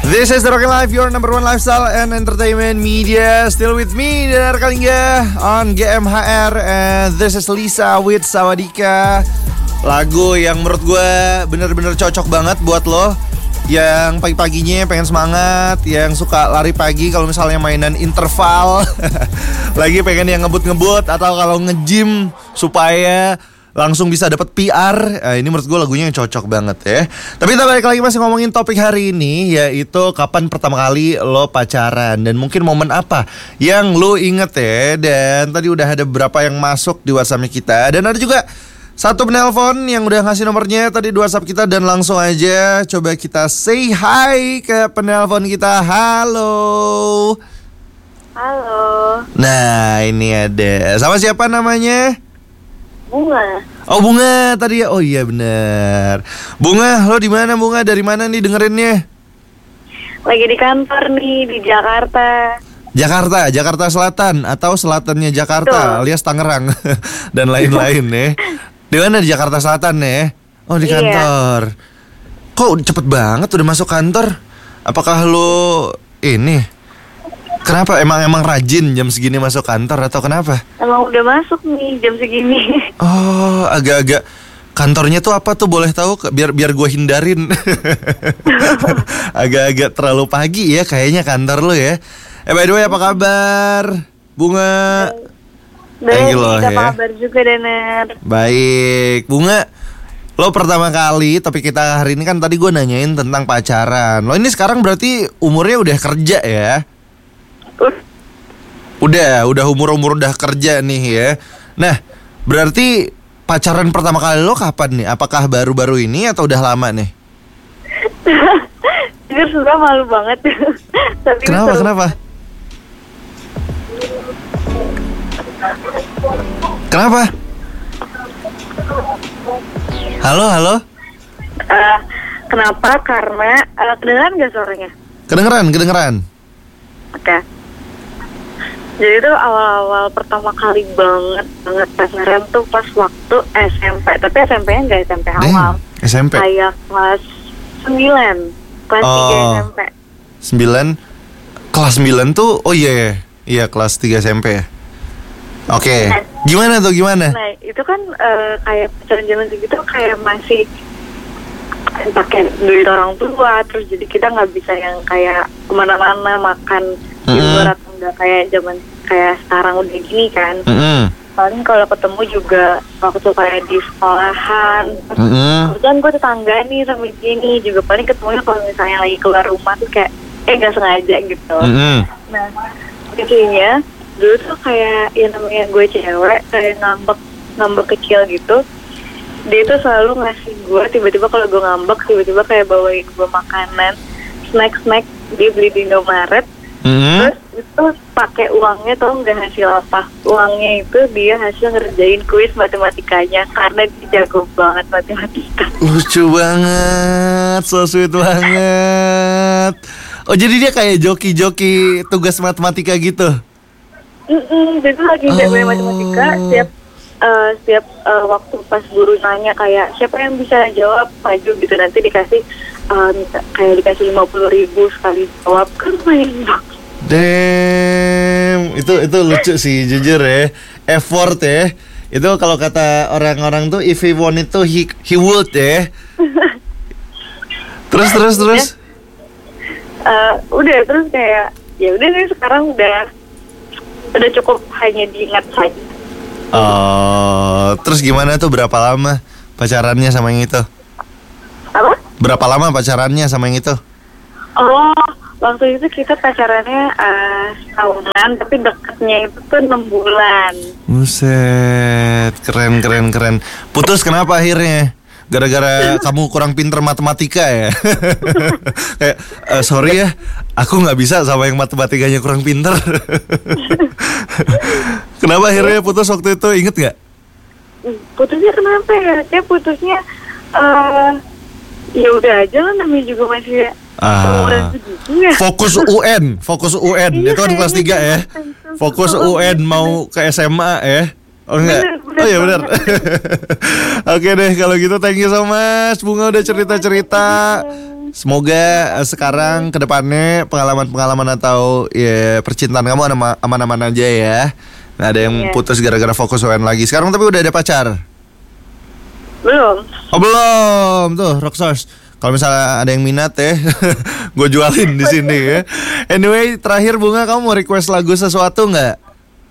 This is The Rockin' Life, your number one lifestyle and entertainment media. Still with me, Dinar Kalingga on GMHR. And this is Lisa with Sawadika. Lagu yang menurut gue bener-bener cocok banget buat lo yang pagi-paginya pengen semangat, yang suka lari pagi kalau misalnya mainan interval. Lagi pengen yang ngebut-ngebut atau kalau nge-gym supaya langsung bisa dapat PR. Ini menurut gue lagunya yang cocok banget ya. Tapi kita balik lagi masih ngomongin topik hari ini, yaitu kapan pertama kali lo pacaran dan mungkin momen apa yang lo inget ya. Dan tadi udah ada beberapa yang masuk di WhatsApp kita, dan ada juga satu penelpon yang udah ngasih nomornya tadi di WhatsApp kita. Dan langsung aja coba kita say hi ke penelpon kita. Halo. Halo. Nah ini ada, sama siapa namanya? Bunga. Oh Bunga tadi ya. Oh iya benar. Bunga, lo di mana Bunga? Dari mana nih dengerinnya? Lagi di kantor nih di Jakarta. Jakarta Selatan atau selatannya Jakarta alias Tangerang dan lain-lain ya. Di mana di Jakarta Selatan ya? Oh di kantor. Kok cepet banget udah masuk kantor? Apakah lo ini? Kenapa? Emang rajin jam segini masuk kantor atau kenapa? Emang udah masuk nih jam segini. Oh, agak-agak kantornya tuh apa tuh, boleh tahu biar gue hindarin. Agak-agak terlalu pagi ya kayaknya kantor lo ya. By the way, apa kabar Bunga? Baik, apa kabar juga Danar? Baik, Bunga. Lo pertama kali topik kita hari ini kan tadi gue nanyain tentang pacaran. Lo ini sekarang berarti umurnya udah kerja ya? Udah umur udah kerja nih ya. Nah, berarti pacaran pertama kali lo kapan nih? Apakah baru-baru ini atau udah lama nih? Jujur suka malu banget. Tapi Kenapa? Halo? Kenapa? Karena kedengeran gak suaranya? Kedengeran. Oke. Jadi itu awal-awal pertama kali banget pacaran tuh pas waktu SMP. Tapi SMP-nya gak SMP awal. SMP? Kayak kelas 9. Kelas 3 SMP. 9? Kelas 9 tuh, oh iya kelas 3 SMP ya. Oke. Gimana? Nah itu kan kayak pacaran zaman segitu kayak masih pakai duit orang tua. Terus jadi kita gak bisa yang kayak kemana-mana makan di luar atau enggak kayak zaman kayak sekarang udah gini kan. Paling kalau ketemu juga waktu kayak di sekolahan. Kemudian gue tetangga nih sama gini juga paling ketemunya kalau misalnya lagi keluar rumah tuh kayak gak sengaja gitu. Nah intinya dulu tuh kayak yang namanya gue cewek kayak ngambek kecil gitu. Dia tuh selalu ngasih gue tiba-tiba kalau gue ngambek tiba-tiba kayak bawain gue makanan snack dia beli di Indomaret. Terus itu pakai uangnya tau nggak hasil apa? Uangnya itu dia hasil ngerjain kuis matematikanya karena dia jago banget matematika. Lucu banget, so sweet banget. Oh jadi dia kayak joki-joki tugas matematika gitu? Jadi lagi jago matematika setiap waktu pas guru nanya kayak siapa yang bisa jawab maju gitu nanti dikasih dikasih 50.000 sekali jawab kan main banget. Damn, itu lucu sih jujur ya. Effort ya. Itu kalau kata orang-orang tuh if he want it to he would ya. Terus. Udah terus kayak ya udah nih sekarang udah cukup hanya diingat saja. Oh, terus gimana tuh berapa lama pacarannya sama yang itu? Apa? Berapa lama pacarannya sama yang itu? Oh, waktu itu kita pacarannya tahunan, tapi dekatnya itu tuh 6 bulan. Buset, keren. Putus kenapa akhirnya? Gara-gara kamu kurang pinter matematika ya? Kayak, sorry ya, aku gak bisa sama yang matematikanya kurang pinter. Kenapa akhirnya putus waktu itu, inget gak? Putusnya kenapa ya? Dia putusnya, ya udah aja lah namanya juga masih Fokus UN itu kan kelas 3 ya. Fokus UN mau ke SMA ya. Oh enggak? Oh iya benar. Oke deh kalau gitu, thank you so much Bunga udah cerita-cerita. Semoga sekarang kedepannya pengalaman-pengalaman atau ya percintaan kamu aman-aman aja ya. Nggak ada yang putus gara-gara fokus UN lagi. Sekarang tapi udah ada pacar? Belum. Oh belum tuh Rockstars. Kalau misalnya ada yang minat ya, gue jualin di sini ya. Anyway, terakhir Bunga, kamu mau request lagu sesuatu nggak?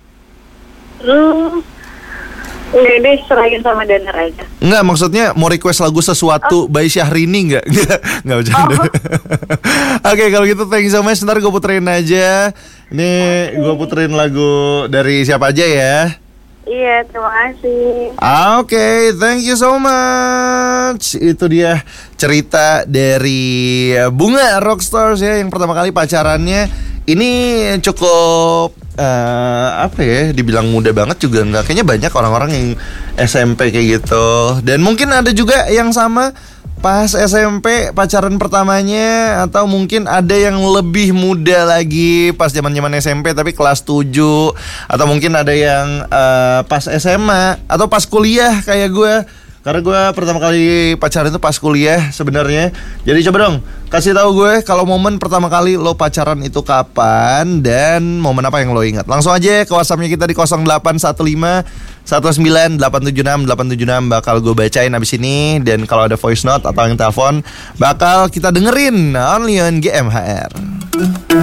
Enggak deh, serahin sama Danar aja. Enggak, maksudnya mau request lagu sesuatu by Syahrini nggak? Nggak bercanda. Oke, kalau gitu thank you so much. Ntar gue puterin aja. Ini gue puterin lagu dari siapa aja ya? Iya, terima kasih. Oke, thank you so much. Itu dia cerita dari Bunga Rockstars ya, yang pertama kali pacarannya. Ini cukup apa ya, dibilang muda banget juga enggak. Kayaknya banyak orang-orang yang SMP kayak gitu. Dan mungkin ada juga yang sama pas SMP pacaran pertamanya, atau mungkin ada yang lebih muda lagi pas zaman-zaman SMP tapi kelas 7, atau mungkin ada yang pas SMA atau pas kuliah kayak gue. Karena gue pertama kali pacaran itu pas kuliah sebenarnya. Jadi coba dong kasih tahu gue kalau momen pertama kali lo pacaran itu kapan dan momen apa yang lo ingat. Langsung aja ke WhatsApp-nya kita di 0815 19876 bakal gue bacain abis ini. Dan kalau ada voice note atau yang telepon bakal kita dengerin only on GMHR.